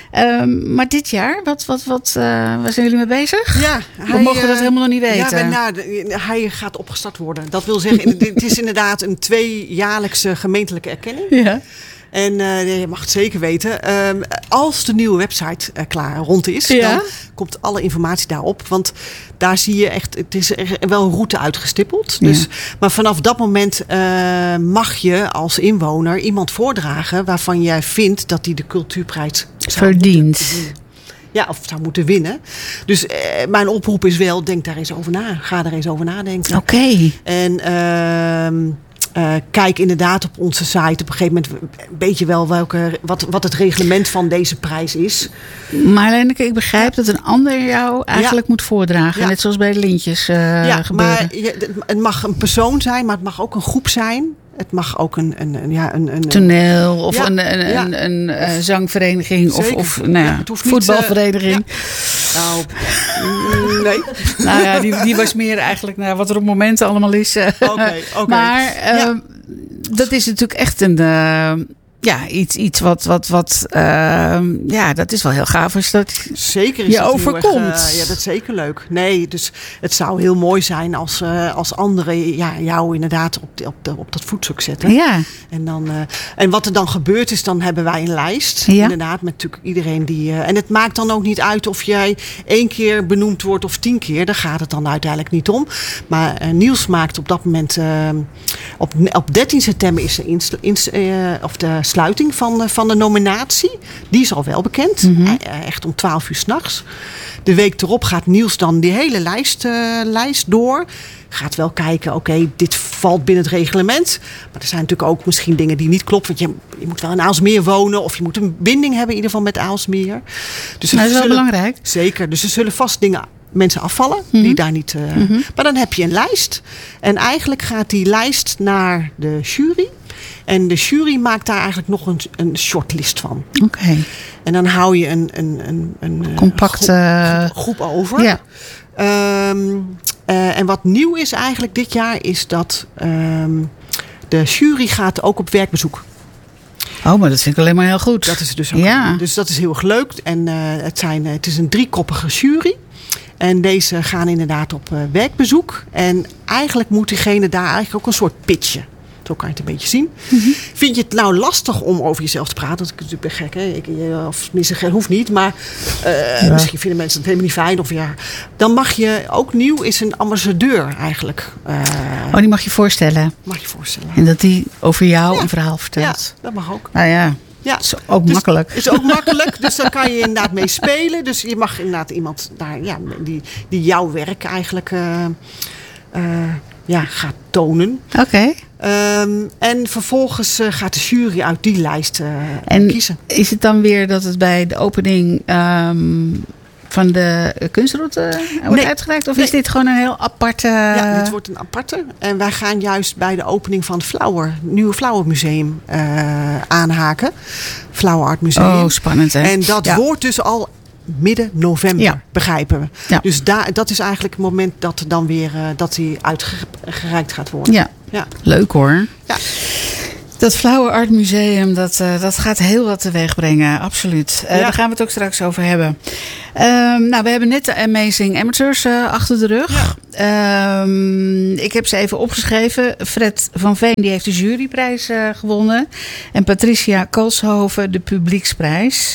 [SPEAKER 1] Um, maar dit jaar, wat, wat, wat, uh, waar zijn jullie mee bezig?
[SPEAKER 3] Ja,
[SPEAKER 1] hij, we mogen dat helemaal nog niet weten.
[SPEAKER 3] Ja, nou, hij gaat opgestart worden. Dat wil zeggen, het is inderdaad een tweejaarlijkse gemeentelijke erkenning.
[SPEAKER 1] Ja.
[SPEAKER 3] En uh, je mag het zeker weten. Um, als de nieuwe website uh, klaar rond is, ja. dan komt alle informatie daarop. Want daar zie je echt, het is wel een route uitgestippeld. Dus, ja. Maar vanaf dat moment uh, mag je als inwoner iemand voordragen waarvan jij vindt dat hij de cultuurprijs
[SPEAKER 1] verdient.
[SPEAKER 3] Ja, of zou moeten winnen. Dus uh, mijn oproep is wel, denk daar eens over na. Ga er eens over nadenken.
[SPEAKER 1] Oké. Okay.
[SPEAKER 3] En Uh, Uh, kijk inderdaad op onze site op een gegeven moment een beetje wel welke, wat, wat het reglement van deze prijs is.
[SPEAKER 1] Marlene, ik begrijp ja. dat een ander jou eigenlijk ja. moet voordragen. Ja. Net zoals bij de lintjes uh,
[SPEAKER 3] ja,
[SPEAKER 1] gebeuren.
[SPEAKER 3] Maar je, het mag een persoon zijn, maar het mag ook een groep zijn. Het mag ook een, een, een, ja, een, een
[SPEAKER 1] toneel of ja, een, een,
[SPEAKER 3] ja.
[SPEAKER 1] een, een, een zangvereniging of, of nou ja,
[SPEAKER 3] ja,
[SPEAKER 1] voetbalvereniging.
[SPEAKER 3] Niet, uh, ja. Nou, nee.
[SPEAKER 1] Nou ja, die, die was meer eigenlijk naar wat er op momenten allemaal is. Oké,
[SPEAKER 3] okay, okay.
[SPEAKER 1] Maar uh, ja. dat is natuurlijk echt een uh, ja, iets, iets wat, wat, wat uh, ja, dat is wel heel gaaf als dat
[SPEAKER 3] zeker is
[SPEAKER 1] je overkomt.
[SPEAKER 3] Erg, uh, ja, dat is zeker leuk. Nee, dus het zou heel mooi zijn als, uh, als anderen ja, jou inderdaad op, de, op, de, op dat voetstuk zetten.
[SPEAKER 1] Ja.
[SPEAKER 3] En, dan, uh, en wat er dan gebeurt is, dan hebben wij een lijst.
[SPEAKER 1] Ja.
[SPEAKER 3] Inderdaad, met natuurlijk iedereen die... Uh, en het maakt dan ook niet uit of jij één keer benoemd wordt of tien keer. Daar gaat het dan uiteindelijk niet om. Maar uh, Niels maakt op dat moment... Uh, op, op dertien september is de, inst, inst, uh, of de sluiting van, van de nominatie. Die is al wel bekend. Mm-hmm. Echt om twaalf uur 's nachts. De week erop gaat Niels dan die hele lijst, uh, lijst door. Gaat wel kijken, oké, okay, dit valt binnen het reglement. Maar er zijn natuurlijk ook misschien dingen die niet kloppen. Want je, je moet wel in Aalsmeer wonen. Of je moet een binding hebben in ieder geval met Aalsmeer.
[SPEAKER 1] Dus dat is wel zullen, belangrijk.
[SPEAKER 3] Zeker. Dus er zullen vast dingen... mensen afvallen, mm-hmm. die daar niet... Uh, mm-hmm. Maar dan heb je een lijst. En eigenlijk gaat die lijst naar de jury. En de jury maakt daar eigenlijk nog een, een shortlist van.
[SPEAKER 1] Oké. Okay.
[SPEAKER 3] En dan hou je een... een, een, een
[SPEAKER 1] compacte
[SPEAKER 3] groep, groep over.
[SPEAKER 1] Ja.
[SPEAKER 3] Um, uh, en wat nieuw is eigenlijk dit jaar... is dat um, de jury gaat ook op werkbezoek.
[SPEAKER 1] Oh, maar dat vind ik alleen maar heel goed.
[SPEAKER 3] Dat is dus ook.
[SPEAKER 1] Ja.
[SPEAKER 3] Dus dat is heel erg leuk. En uh, het, zijn, uh, het is een driekoppige jury. En deze gaan inderdaad op uh, werkbezoek. En eigenlijk moet diegene daar eigenlijk ook een soort pitchen. Zo kan je het een beetje zien. Mm-hmm. Vind je het nou lastig om over jezelf te praten? Dat is natuurlijk gek, hè? Ik, of tenminste, hoeft niet. Maar uh, ja. misschien vinden mensen het helemaal niet fijn. Of ja, dan mag je, ook nieuw is een ambassadeur eigenlijk. Uh,
[SPEAKER 1] oh, die mag je voorstellen.
[SPEAKER 3] Mag je voorstellen.
[SPEAKER 1] En dat die over jou
[SPEAKER 3] ja.
[SPEAKER 1] een verhaal vertelt.
[SPEAKER 3] Ja, dat mag ook.
[SPEAKER 1] Nou ja.
[SPEAKER 3] Ja,
[SPEAKER 1] is ook
[SPEAKER 3] dus,
[SPEAKER 1] makkelijk.
[SPEAKER 3] Is ook makkelijk, dus daar kan je inderdaad mee spelen. Dus je mag inderdaad iemand daar, ja, die, die jouw werk eigenlijk uh, uh, ja, gaat tonen.
[SPEAKER 1] Oké. Okay.
[SPEAKER 3] Um, en vervolgens uh, gaat de jury uit die lijst uh,
[SPEAKER 1] en
[SPEAKER 3] kiezen.
[SPEAKER 1] Is het dan weer dat het bij de opening um, van de kunstrutte wordt nee, uitgereikt? Of nee. is dit gewoon een heel aparte...
[SPEAKER 3] Ja, dit wordt een aparte. En wij gaan juist bij de opening van het Flower, nieuwe Flower Museum uh, aanhaken. Flower Art Museum.
[SPEAKER 1] Oh, spannend hè?
[SPEAKER 3] En dat ja. wordt dus al midden november, ja. begrijpen we.
[SPEAKER 1] Ja.
[SPEAKER 3] Dus daar, dat is eigenlijk het moment dat dan weer uh, dat die uitgereikt gaat worden.
[SPEAKER 1] Ja, ja. Leuk hoor.
[SPEAKER 3] Ja.
[SPEAKER 1] Dat Flower Art Museum, dat, uh, dat gaat heel wat teweeg brengen, absoluut. Uh, ja. Daar gaan we het ook straks over hebben. Um, nou, we hebben net de Amazing Amateurs uh, achter de rug. Ja. Um, ik heb ze even opgeschreven. Fred van Veen die heeft de juryprijs uh, gewonnen. En Patricia Kalshoven de publieksprijs.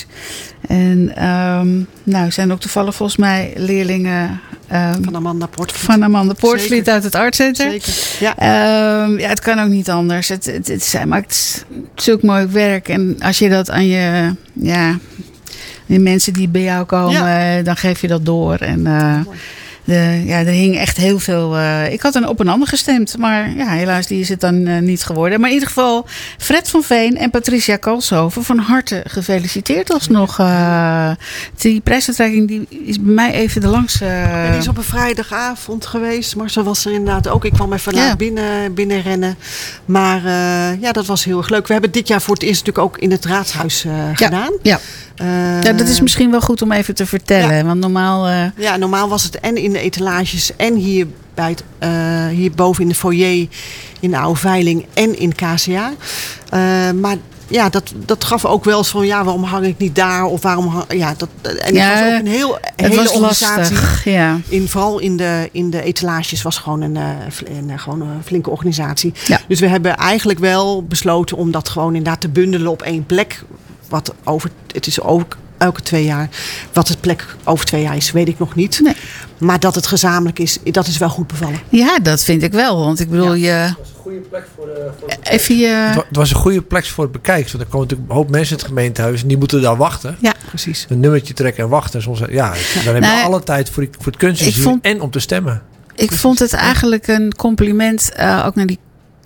[SPEAKER 1] En um, nou, zijn ook toevallig volgens mij leerlingen... Um,
[SPEAKER 3] van Amanda Poortvliet.
[SPEAKER 1] Van Amanda Poortvliet uit het Art Center.
[SPEAKER 3] Zeker, ja.
[SPEAKER 1] Um, ja, het kan ook niet anders. Het, het, het, zij maakt zulk mooi werk. En als je dat aan je... Ja, de mensen die bij jou komen, ja. dan geef je dat door. En uh, De, ja, er hing echt heel veel. Uh, ik had een op een ander gestemd, maar ja, helaas die is het dan uh, niet geworden. Maar in ieder geval Fred van Veen en Patricia Kalshoven, van harte gefeliciteerd alsnog. Uh, die prijsuitreiking die is bij mij even de langs. Uh...
[SPEAKER 3] Ja, die is op een vrijdagavond geweest, maar zo was er inderdaad ook. Ik kwam even laat ja. binnen, binnen rennen. Maar uh, ja, dat was heel erg leuk. We hebben dit jaar voor het eerst natuurlijk ook in het Raadhuis uh, ja. gedaan.
[SPEAKER 1] Ja. Uh, ja, dat is misschien wel goed om even te vertellen. Ja. Want normaal... Uh...
[SPEAKER 3] Ja, normaal was het en in de etalages en hier, bij het, uh, hier boven in de foyer in de oude veiling en in K C A. Uh, maar ja, dat, dat gaf ook wel eens van, ja, waarom hang ik niet daar? Of waarom hang, ja, dat, en
[SPEAKER 1] ja,
[SPEAKER 3] het was ook een heel,
[SPEAKER 1] het
[SPEAKER 3] hele
[SPEAKER 1] was
[SPEAKER 3] organisatie.
[SPEAKER 1] Lastig, ja.
[SPEAKER 3] In, vooral in de, in de etalages was gewoon een, een, een, gewoon een flinke organisatie.
[SPEAKER 1] Ja.
[SPEAKER 3] Dus we hebben eigenlijk wel besloten om dat gewoon inderdaad te bundelen op één plek. Wat over, het is ook elke twee jaar. Wat het plek over twee jaar is, weet ik nog niet.
[SPEAKER 1] Nee.
[SPEAKER 3] Maar dat het gezamenlijk is, dat is wel goed bevallen.
[SPEAKER 1] Ja, dat vind ik wel. Want ik bedoel,
[SPEAKER 2] ja.
[SPEAKER 1] je...
[SPEAKER 2] Het was een goede plek voor de... Voor de
[SPEAKER 1] Even je...
[SPEAKER 2] het, het was een goede plek voor het bekijken. Want er komen natuurlijk een hoop mensen in het gemeentehuis en die moeten daar wachten.
[SPEAKER 1] Ja,
[SPEAKER 3] precies.
[SPEAKER 2] Een nummertje trekken en wachten. Soms, ja, ja. Dan heb je nou, alle tijd voor, die, voor het kunstmuseum vond... en om te stemmen.
[SPEAKER 1] Ik
[SPEAKER 3] Precies.
[SPEAKER 1] vond het eigenlijk een compliment uh, ook naar die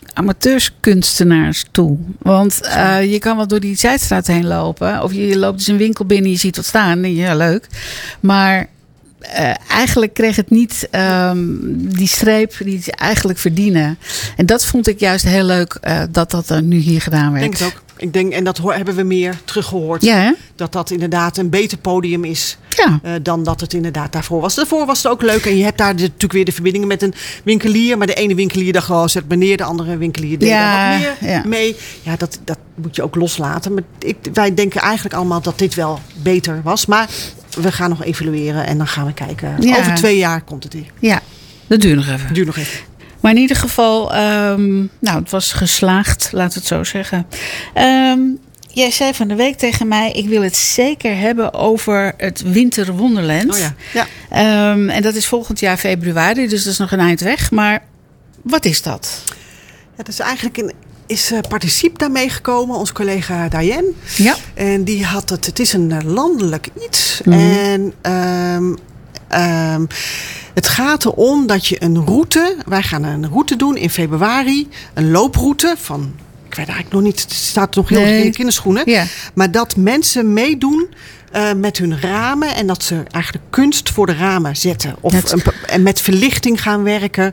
[SPEAKER 1] amateurskunstenaars toe. Want uh, je kan wel door die Zuidstraat heen lopen. Of je loopt dus een winkel binnen en je ziet wat staan. En ja, leuk. Maar uh, eigenlijk kreeg het niet um, die streep die ze eigenlijk verdienen. En dat vond ik juist heel leuk uh, dat dat er nu hier gedaan werd.
[SPEAKER 3] Ik denk het ook. Ik denk, en dat ho- hebben we meer teruggehoord.
[SPEAKER 1] Ja, hè?
[SPEAKER 3] Dat dat inderdaad een beter podium is
[SPEAKER 1] ja.
[SPEAKER 3] uh, dan dat het inderdaad daarvoor was. Daarvoor was het ook leuk. En je hebt daar de, natuurlijk weer de verbindingen met een winkelier. Maar de ene winkelier dacht, oh, zet meneer. De andere winkelier deed
[SPEAKER 1] ja,
[SPEAKER 3] daar wat meer
[SPEAKER 1] ja.
[SPEAKER 3] mee. Ja, dat, dat moet je ook loslaten. Maar ik, wij denken eigenlijk allemaal dat dit wel beter was. Maar we gaan nog evalueren en dan gaan we kijken.
[SPEAKER 1] Ja.
[SPEAKER 3] Over twee jaar komt het weer.
[SPEAKER 1] Ja, dat duurt nog even.
[SPEAKER 3] Duurt nog even.
[SPEAKER 1] Maar in ieder geval, um, nou, het was geslaagd, laten we het zo zeggen. Um, jij zei van de week tegen mij, ik wil het zeker hebben over het Winter Wonderland.
[SPEAKER 3] Oh ja. Ja.
[SPEAKER 1] Um, en dat is volgend jaar februari, dus dat is nog een eind weg. Maar wat is dat?
[SPEAKER 3] Ja, dat is eigenlijk een... is uh, Participe daarmee gekomen, onze collega Diane.
[SPEAKER 1] Ja.
[SPEAKER 3] En die had het, het is een landelijk iets.
[SPEAKER 1] Mm-hmm.
[SPEAKER 3] En um, um, het gaat erom dat je een route, wij gaan een route doen in februari, een looproute van, ik weet eigenlijk nog niet, het staat nog heel erg
[SPEAKER 1] nee.
[SPEAKER 3] in de kinderschoenen.
[SPEAKER 1] Ja.
[SPEAKER 3] Maar dat mensen meedoen uh, met hun ramen en dat ze eigenlijk kunst voor de ramen zetten. Of
[SPEAKER 1] Het...
[SPEAKER 3] een, en met verlichting gaan werken.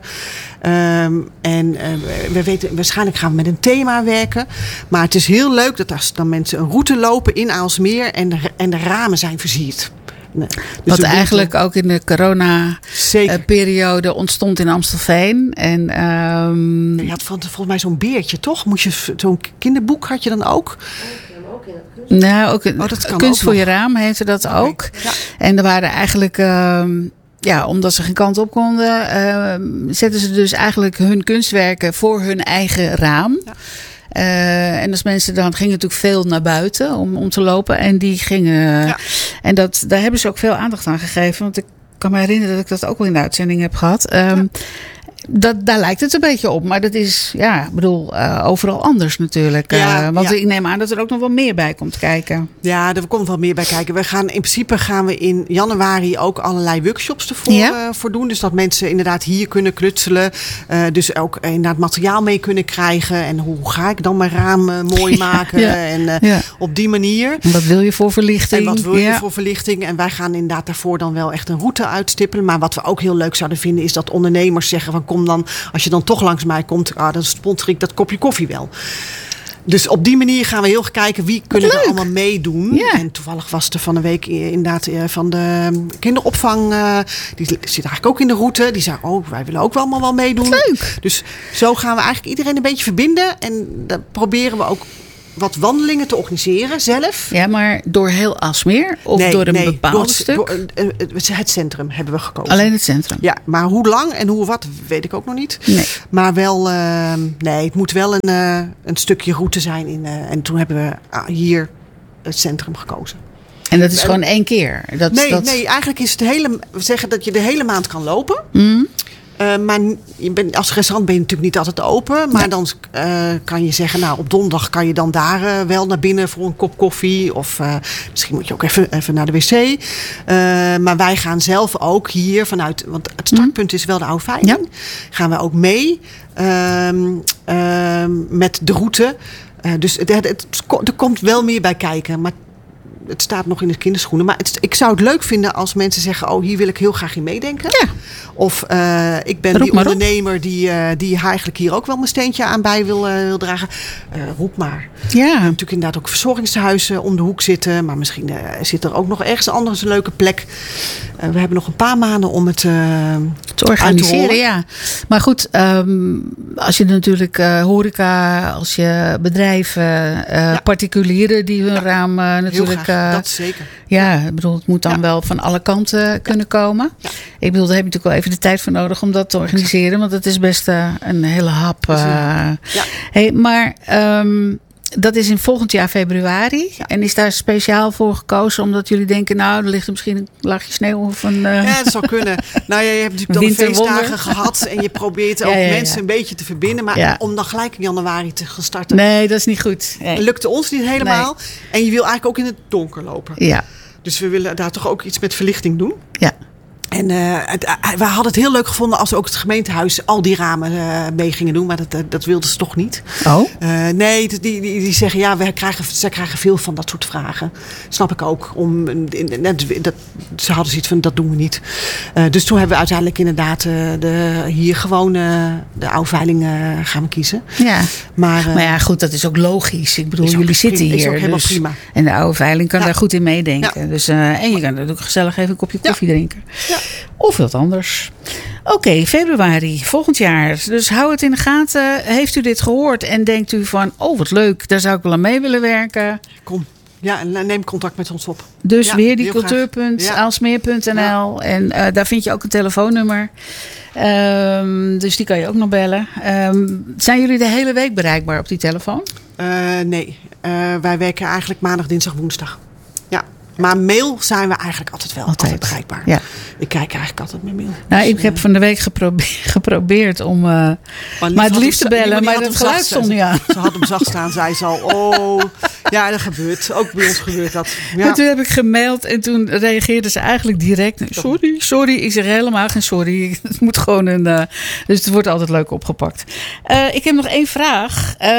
[SPEAKER 3] Um, en uh, we weten, waarschijnlijk gaan we met een thema werken. Maar het is heel leuk dat als dan mensen een route lopen in Aalsmeer en de, en de ramen zijn versierd. Nee. Dus
[SPEAKER 1] wat eigenlijk ook in de corona-periode
[SPEAKER 3] uh,
[SPEAKER 1] ontstond in Amstelveen. En, um...
[SPEAKER 3] je had volgens mij zo'n beertje, toch? Moest je zo'n kinderboek had je dan ook?
[SPEAKER 1] Nou, ook een,
[SPEAKER 3] oh, dat kan
[SPEAKER 1] kunst
[SPEAKER 3] ook
[SPEAKER 1] voor
[SPEAKER 3] nog.
[SPEAKER 1] je raam heette dat
[SPEAKER 3] okay.
[SPEAKER 1] ook.
[SPEAKER 3] Ja.
[SPEAKER 1] En er waren eigenlijk, uh, ja, omdat ze geen kant op konden, uh, zetten ze dus eigenlijk hun kunstwerken voor hun eigen raam. Ja. Uh, en als mensen dan gingen natuurlijk veel naar buiten om, om te lopen. En die gingen. Ja. En dat, daar hebben ze ook veel aandacht aan gegeven. Want ik kan me herinneren dat ik dat ook wel in de uitzending heb gehad. Um, ja. Dat, daar lijkt het een beetje op. Maar dat is, ja, ik bedoel, uh, overal anders natuurlijk.
[SPEAKER 3] Ja,
[SPEAKER 1] uh, want
[SPEAKER 3] ja.
[SPEAKER 1] ik neem aan dat er ook nog wel meer bij komt kijken.
[SPEAKER 3] Ja, er komt wel meer bij kijken. We gaan, in principe gaan we in januari ook allerlei workshops ervoor
[SPEAKER 1] ja.
[SPEAKER 3] uh, voor doen. Dus dat mensen inderdaad hier kunnen knutselen. Uh, dus ook inderdaad materiaal mee kunnen krijgen. En hoe ga ik dan mijn raam uh, mooi maken? Ja, en uh, ja. op die manier.
[SPEAKER 1] En wat wil je voor verlichting?
[SPEAKER 3] En wat wil je
[SPEAKER 1] ja.
[SPEAKER 3] voor verlichting? En wij gaan inderdaad daarvoor dan wel echt een route uitstippelen. Maar wat we ook heel leuk zouden vinden is dat ondernemers zeggen van kom dan, als je dan toch langs mij komt, ah, dan sponsor ik dat kopje koffie wel. Dus op die manier gaan we heel erg kijken wie kunnen er allemaal meedoen.
[SPEAKER 1] Ja.
[SPEAKER 3] En toevallig was er van de week inderdaad van de kinderopvang, uh, die zit eigenlijk ook in de route. Die zei, oh, wij willen ook wel allemaal wel meedoen.
[SPEAKER 1] Leuk.
[SPEAKER 3] Dus zo gaan we eigenlijk iedereen een beetje verbinden. En dan proberen we ook wat wandelingen te organiseren zelf.
[SPEAKER 1] Ja, maar door heel Aalsmeer? Of
[SPEAKER 3] nee,
[SPEAKER 1] door een
[SPEAKER 3] nee,
[SPEAKER 1] bepaald
[SPEAKER 3] door het,
[SPEAKER 1] stuk?
[SPEAKER 3] Door, uh, het centrum hebben we gekozen.
[SPEAKER 1] Alleen het centrum?
[SPEAKER 3] Ja, maar hoe lang en hoe wat, weet ik ook nog niet.
[SPEAKER 1] Nee.
[SPEAKER 3] Maar wel, uh, nee, het moet wel een, uh, een stukje route zijn. In, uh, en toen hebben we uh, hier het centrum gekozen.
[SPEAKER 1] En dat is gewoon één keer? Dat,
[SPEAKER 3] nee,
[SPEAKER 1] dat...
[SPEAKER 3] nee, eigenlijk is het hele, we zeggen dat je de hele maand kan lopen.
[SPEAKER 1] Mm.
[SPEAKER 3] Uh, maar je bent, als restaurant ben je natuurlijk niet altijd open. Maar nee. dan uh, kan je zeggen, nou op donderdag kan je dan daar uh, wel naar binnen voor een kop koffie. Of uh, misschien moet je ook even, even naar de wc. Uh, maar wij gaan zelf ook hier vanuit, want het startpunt is wel de oude veiling. Ja. Gaan we ook mee uh, uh, met de route. Uh, dus het, het, het, er komt wel meer bij kijken. Maar het staat nog in de kinderschoenen. Maar het, ik zou het leuk vinden als mensen zeggen, oh, hier wil ik heel graag in meedenken. Ja. Of uh, ik ben roep die ondernemer die, uh, die eigenlijk hier ook wel mijn steentje aan bij wil, uh, wil dragen. Uh, roep maar.
[SPEAKER 1] Ja.
[SPEAKER 3] Natuurlijk inderdaad ook verzorgingshuizen om de hoek zitten. Maar misschien uh, zit er ook nog ergens anders een leuke plek. Uh, we hebben nog een paar maanden om het uh,
[SPEAKER 1] te organiseren. Te ja. Maar goed, um, als je natuurlijk uh, horeca, als je bedrijven, uh, ja. particulieren die hun ja. raam uh, natuurlijk...
[SPEAKER 3] Uh, dat zeker.
[SPEAKER 1] Ja, ik bedoel, het moet dan ja. wel van alle kanten kunnen komen. Ja. Ik bedoel, daar heb je natuurlijk wel even de tijd voor nodig om dat te organiseren. Want het is best uh, een hele hap. Uh, ja. Hey, maar um, dat is in volgend jaar februari. Ja. En is daar speciaal voor gekozen omdat jullie denken, nou, er ligt er misschien een laagje sneeuw of een... Uh...
[SPEAKER 3] Ja, dat zou kunnen. Nou ja, je hebt natuurlijk dan de feestdagen gehad en je probeert ook ja, ja, ja. mensen een beetje te verbinden. Maar ja. om dan gelijk in januari te gaan starten.
[SPEAKER 1] Nee, dat is niet goed. Nee.
[SPEAKER 3] Lukte ons niet helemaal. Nee. En je wil eigenlijk ook in het donker lopen.
[SPEAKER 1] Ja.
[SPEAKER 3] Dus we willen daar toch ook iets met verlichting doen.
[SPEAKER 1] Ja.
[SPEAKER 3] En uh, het, uh, we hadden het heel leuk gevonden als ook het gemeentehuis al die ramen uh, mee gingen doen. Maar dat, uh, dat wilden ze toch niet.
[SPEAKER 1] Oh?
[SPEAKER 3] Uh, nee, die, die, die zeggen ja, we krijgen, ze krijgen veel van dat soort vragen. Snap ik ook. Om, in, dat, dat, ze hadden zoiets van, dat doen we niet. Uh, dus toen hebben we uiteindelijk inderdaad uh, de, hier gewoon uh, de oude veiling uh, gaan we kiezen.
[SPEAKER 1] Ja.
[SPEAKER 3] Maar, uh,
[SPEAKER 1] maar ja, goed, dat is ook logisch. Ik bedoel, jullie zitten hier.
[SPEAKER 3] Is ook helemaal
[SPEAKER 1] dus,
[SPEAKER 3] prima.
[SPEAKER 1] En de oude veiling kan ja. daar goed in meedenken.
[SPEAKER 3] Ja.
[SPEAKER 1] Dus, uh, en je kan natuurlijk gezellig even een kopje koffie ja. drinken.
[SPEAKER 3] Ja.
[SPEAKER 1] Of wat anders. Oké, okay, februari, volgend jaar. Dus hou het in de gaten. Heeft u dit gehoord en denkt u van, oh wat leuk, daar zou ik wel aan mee willen werken?
[SPEAKER 3] Kom. Ja, en neem contact met ons op.
[SPEAKER 1] Dus
[SPEAKER 3] ja,
[SPEAKER 1] weer die cultuur.aalsmeer.nl ja. aalsmeer punt n l ja. En uh, daar vind je ook een telefoonnummer. Um, dus die kan je ook nog bellen. Um, zijn jullie de hele week bereikbaar op die telefoon?
[SPEAKER 3] Uh, nee, uh, wij werken eigenlijk maandag, dinsdag, woensdag. Ja. Maar mail zijn we eigenlijk altijd wel altijd, altijd bereikbaar. Ja. Ik kijk eigenlijk altijd met mail.
[SPEAKER 1] Nou, dus, ik heb van de week geprobeerd, geprobeerd om uh, maar, maar het liefst te bellen. Maar het geluid stond niet aan.
[SPEAKER 3] Ze had hem zacht staan. Zei ze al, oh, ja, dat gebeurt. Ook bij ons gebeurt dat. Ja.
[SPEAKER 1] En toen heb ik gemaild en toen reageerde ze eigenlijk direct. Sorry, sorry. Ik zeg helemaal geen sorry. Het moet gewoon een... Uh, dus het wordt altijd leuk opgepakt. Uh, ik heb nog één vraag. Uh,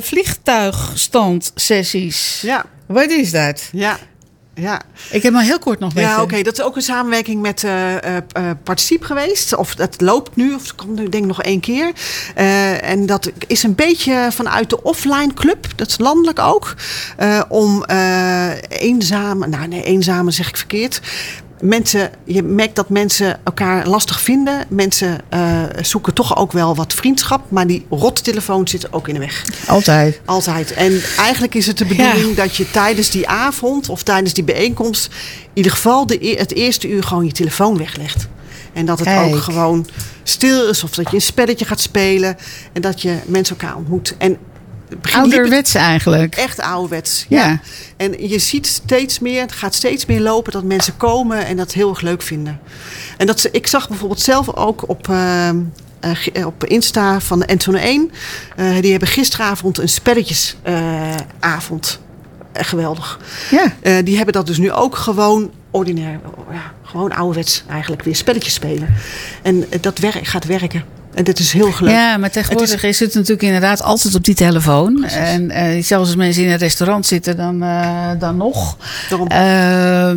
[SPEAKER 1] vliegtuigstandsessies.
[SPEAKER 3] Ja.
[SPEAKER 1] Wat is dat?
[SPEAKER 3] Ja. Ja.
[SPEAKER 1] Ik heb maar heel kort nog met
[SPEAKER 3] Ja, oké. Okay. Dat is ook een samenwerking met uh, uh, Participe geweest. Of dat loopt nu, of het komt nu denk ik nog één keer. Uh, en dat is een beetje vanuit de offline club. Dat is landelijk ook. Uh, om uh, eenzame, nou nee, eenzame zeg ik verkeerd. Mensen, je merkt dat mensen elkaar lastig vinden. Mensen uh, zoeken toch ook wel wat vriendschap. Maar die rottelefoon zit ook in de weg.
[SPEAKER 1] Altijd.
[SPEAKER 3] Altijd. En eigenlijk is het de bedoeling ja. dat je tijdens die avond of tijdens die bijeenkomst in ieder geval de, het eerste uur gewoon je telefoon weglegt. En dat het Kijk. ook gewoon stil is. Of dat je een spelletje gaat spelen. En dat je mensen elkaar ontmoet. En
[SPEAKER 1] ouderwets eigenlijk.
[SPEAKER 3] Echt ouderwets, ja. ja. En je ziet steeds meer, het gaat steeds meer lopen dat mensen komen en dat heel erg leuk vinden. En dat ze, ik zag bijvoorbeeld zelf ook op, uh, uh, op Insta van de N één. Uh, die hebben gisteravond een spelletjesavond. Uh, geweldig.
[SPEAKER 1] Ja.
[SPEAKER 3] Uh, die hebben dat dus nu ook gewoon ordinair, ja, gewoon ouderwets eigenlijk weer spelletjes spelen. En uh, dat werk, gaat werken. En dit is heel leuk.
[SPEAKER 1] Ja, maar tegenwoordig het is... is het natuurlijk inderdaad altijd op die telefoon. Precies. En uh, zelfs als mensen in een restaurant zitten, dan, uh, dan nog. Uh,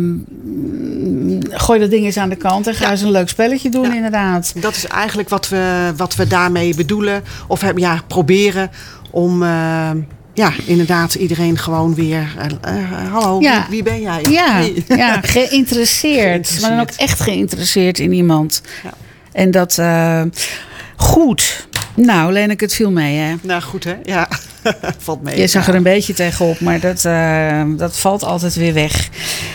[SPEAKER 1] gooi dat ding eens aan de kant en ga ja. eens een leuk spelletje doen, ja. inderdaad.
[SPEAKER 3] Dat is eigenlijk wat we, wat we daarmee bedoelen. Of ja, proberen om... Uh, Ja, inderdaad, iedereen gewoon weer... Uh, uh, hallo, ja. wie, wie ben jij?
[SPEAKER 1] Ja, hey. ja geïnteresseerd, geïnteresseerd. Maar dan ook echt geïnteresseerd in iemand. Ja. En dat... Uh, goed. Nou, Lenneke, het viel mee, hè?
[SPEAKER 3] Nou, goed, hè? Ja, valt mee.
[SPEAKER 1] Je zag
[SPEAKER 3] ja.
[SPEAKER 1] er een beetje tegenop, maar dat, uh, dat valt altijd weer weg.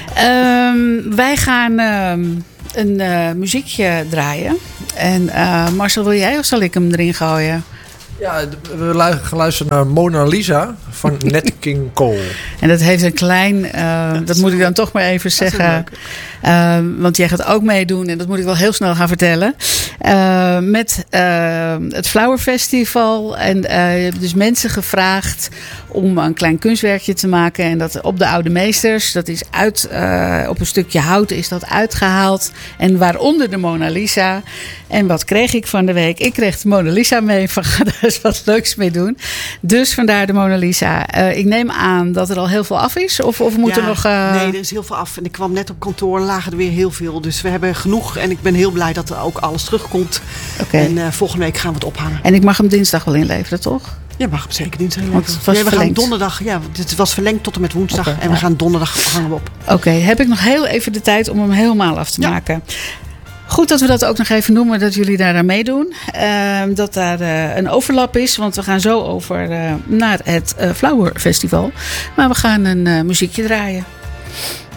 [SPEAKER 1] Um, wij gaan um, een uh, muziekje draaien. En uh, Marcel, wil jij of zal ik hem erin gooien?
[SPEAKER 2] Ja, we gaan luisteren naar Mona Lisa van Nat King Cole.
[SPEAKER 1] En dat heeft een klein, uh, dat moet ik dan toch maar even zeggen. Uh, want jij gaat ook meedoen en dat moet ik wel heel snel gaan vertellen. Uh, met uh, het Flower Festival. En uh, je hebt dus mensen gevraagd om een klein kunstwerkje te maken. En dat op de Oude Meesters. Dat is uit, uh, op een stukje hout is dat uitgehaald. En waaronder de Mona Lisa. En wat kreeg ik van de week? Ik kreeg de Mona Lisa mee. Van ga daar eens wat leuks mee doen. Dus vandaar de Mona Lisa. Uh, ik neem aan dat er al heel veel af is. Of, of moet
[SPEAKER 3] ja,
[SPEAKER 1] er nog... Uh...
[SPEAKER 3] Nee, er is heel veel af. En ik kwam net op kantoor en lagen er weer heel veel. Dus we hebben genoeg. En ik ben heel blij dat er ook alles terugkomt.
[SPEAKER 1] Okay.
[SPEAKER 3] En uh, volgende week gaan we het ophangen.
[SPEAKER 1] En ik mag hem dinsdag wel inleveren, toch?
[SPEAKER 3] Ja, mag hem zeker dinsdag
[SPEAKER 1] inleveren. Want het was
[SPEAKER 3] nee, we
[SPEAKER 1] verlengd.
[SPEAKER 3] gaan donderdag. Ja, het was verlengd tot en met woensdag.
[SPEAKER 1] Okay,
[SPEAKER 3] en we
[SPEAKER 1] ja.
[SPEAKER 3] gaan donderdag hangen we op.
[SPEAKER 1] Oké, okay, heb ik nog heel even de tijd om hem helemaal af te ja. maken. Goed dat we dat ook nog even noemen, dat jullie daar aan meedoen. Uh, dat daar uh, een overlap is, want we gaan zo over uh, naar het uh, Flower Festival. Maar we gaan een uh, muziekje draaien.